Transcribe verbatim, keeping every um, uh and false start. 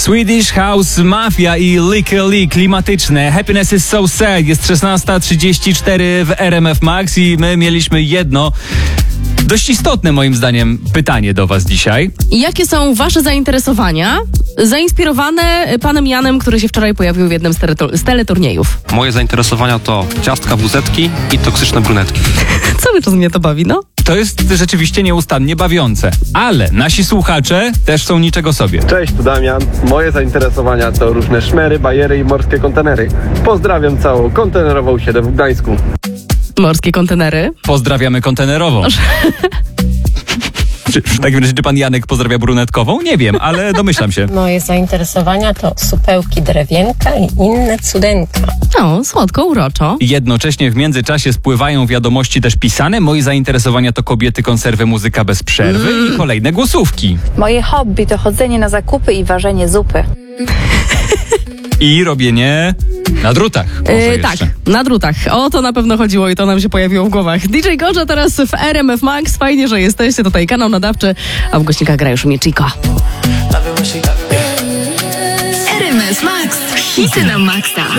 Swedish House Mafia i Lick Lee, klimatyczne. Happiness is so sad. Jest szesnasta trzydzieści cztery w R M F Max i my mieliśmy jedno dość istotne moim zdaniem pytanie do was dzisiaj. Jakie są wasze zainteresowania zainspirowane panem Janem, który się wczoraj pojawił w jednym z, teletur- z teleturniejów? Moje zainteresowania to ciastka wuzetki i toksyczne brunetki. Cały czas mnie to bawi, no. To jest rzeczywiście nieustannie bawiące. Ale nasi słuchacze też są niczego sobie. Cześć, tu Damian. Moje zainteresowania to różne szmery, bajery i morskie kontenery. Pozdrawiam całą kontenerową siedem w Gdańsku. Morskie kontenery. Pozdrawiamy kontenerowo. Czy, w takim razie, czy pan Janek pozdrawia brunetkową? Nie wiem, ale domyślam się. Moje zainteresowania to supełki drewienka i inne cudenka. No, słodko, uroczo. Jednocześnie w międzyczasie spływają wiadomości też pisane. Moje zainteresowania to kobiety, konserwy, muzyka bez przerwy mm. i kolejne głosówki. Moje hobby to chodzenie na zakupy i ważenie zupy. I robienie na drutach. Yy, tak, na drutach. O to na pewno chodziło i to nam się pojawiło w głowach. D J Gorza teraz w R M F Max. Fajnie, że jesteście. Tutaj kanał nadawczy, a w głośnikach gra już mnie Chico. R M F Max. Hity na maksa.